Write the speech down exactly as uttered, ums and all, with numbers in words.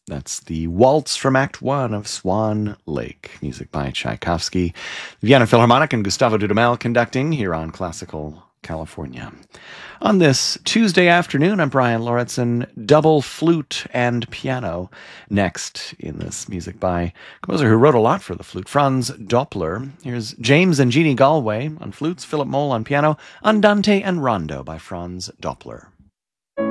That's the Waltz from Act One of Swan Lake, music by Tchaikovsky. The Vienna Philharmonic and Gustavo Dudamel conducting here on Classical California. On this Tuesday afternoon, I'm Brian Lauritsen, double flute and piano. Next in this music by a composer who wrote a lot for the flute, Franz Doppler. Here's James and Jeannie Galway on flutes, Philip Moll on piano, Andante and Rondo by Franz Doppler.